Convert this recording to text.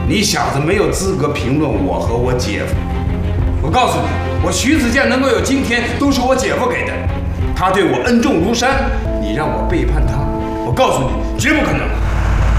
你小子没有资格评论我和我姐夫。我告诉你，我徐子健能够有今天，都是我姐夫给的。他对我恩重如山，你让我背叛他，我告诉你，绝不可能。